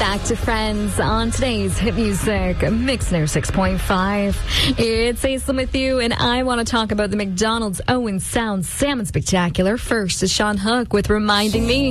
back to Friends on today's Hit Music Mix Near 6.5. It's Aislinn with you, and I want to talk about the McDonald's Owen Sound Salmon Spectacular. First is Sean Hook with Reminding Me.